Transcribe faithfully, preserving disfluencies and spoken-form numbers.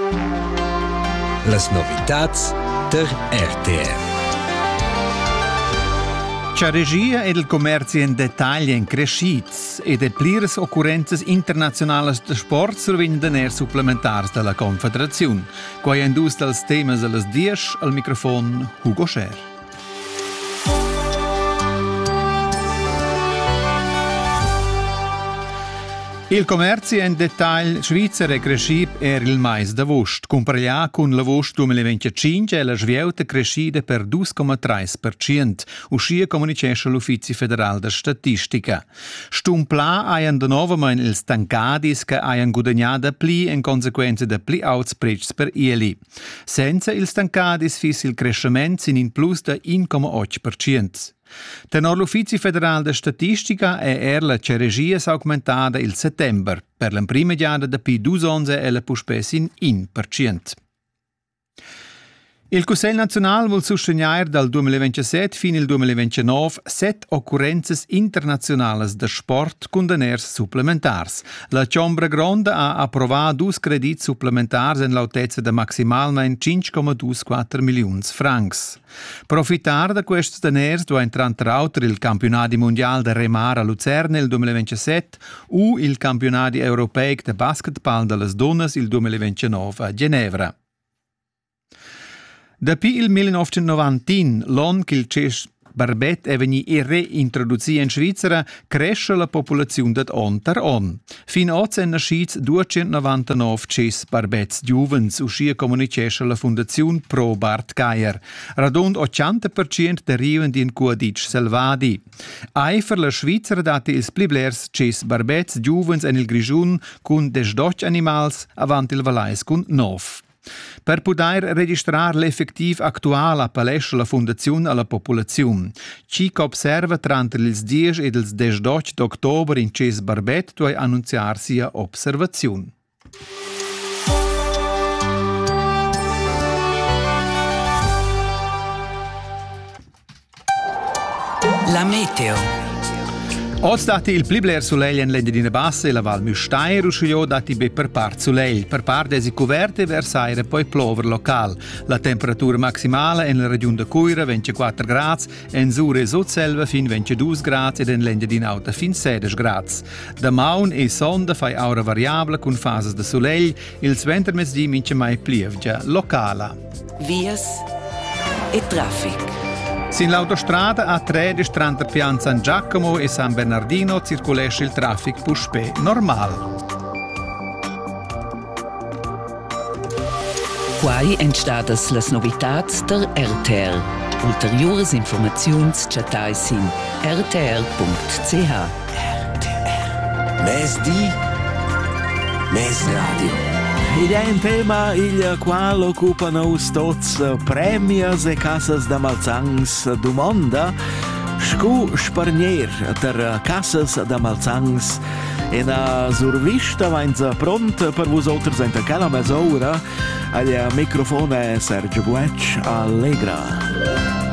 Las novitats der R T R. C'è regia ed il commercio in dettaglio in crescits ed e pliras occurrenze internazionali de sport survengono ner supplementars della Confederazione. Qua è indus dels temas alles dies al microfono Hugo Scher. Il commercio in dettaglio svizzero e crescip era il mais d'agosto. Comparellà con l'agosto duemilaventicinque è la sviauta crescita per due virgola tre per cento, uscì comunicato l'Uffizio Federale de Statistica. Stumplà hayan de novament ils tancadis che hayan guadagnato pli in conseguenza de pli alts prezzi per ieli. Senza ils tancadis fis il crescimento sin in plus de uno virgola otto per cento. Tenor l'Uffizio Federale de Statistica è er la ceregia augmentata il settembre. Per la prima giada da P duemilaundici è la puspes in uno per cento. Il Consiglio Nazionale vuol sostenere dal duemilaventisette fino al duemilaventinove sette occurrenze internazionali de sport con deners supplementars. La Ciambra Gronda ha approvato due crediti supplementari in lautezza di maximalmente cinque virgola ventiquattro milioni di francs. Profitare da questi deners dove entrano tra l'altro il campionato mondiale di remar a Lucerna il duemilaventisette o il campionato europeo di basketball delle donne il duemilaventinove a Ginevra. Dapi il millenovecentonovantuno, l'anno che il Ces Barbet è venuto reintroduzito in Svizzera, cresce la popolazione da anno per anno. Fino a oggi sono nasciti duecentonovantanove Ces Barbets giovens, uscì comunicato la Fondazione Pro Bart Geier. Radund ottanta per cento derivano in Cuadic Selvadi. Eifer la Svizzera dati ils pliblers Ces Barbets giovens in il Grigiun con diciotto animals avanti il Valais con nove. Per poter registrare l'effettiv attuale a palestra la Fondazione alla popolazione, ci che observa tra il dieci e il diciotto di ottobre in Ces Barbet dove annunziarsi a osservazione. La meteo. Oggi dati il plibler soleil in l'Engadina Bassa e la Val Müstair, usciò dati be per part soleil. Per part desi coverte versaire poi plover local. La temperatura maximale in la regione de Cuira ventiquattro gradi, in Sure e Sotselva fin ventidue gradi ed in l'Engadina Alta fin sedici gradi. Da maun e sonda fai aura variabile con fases de soleil, il sventer mesdi mince mai plievgia locala. Vias e traffic. Sin l'autostrada A tredici tra Pian San Giacomo e San Bernardino circolesce il traffic puspè normal. Quai entstadas las novitats der R T R. Ulteriores informaziuns chatai sin r t r punct c h. R T R. Mes di, mes radio. Il è un tema il quale occupa nos tots premias e casas da malzangs domanda scu sparnier der casas da malzangs e na survista vainza pront per vosotres in quella mesura al microfono Sergio Buec Allegra.